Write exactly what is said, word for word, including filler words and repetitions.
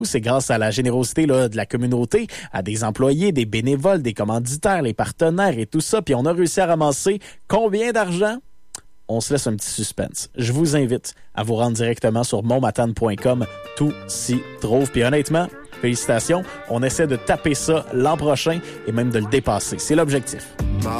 C'est grâce à la générosité là, de la communauté, à des employés, des bénévoles, des commanditaires, les partenaires et tout ça. Puis on a réussi à ramasser combien d'argent? On se laisse un petit suspense. Je vous invite à vous rendre directement sur montmatane point com. Tout s'y trouve. Puis honnêtement, félicitations. On essaie de taper ça l'an prochain et même de le dépasser. C'est l'objectif.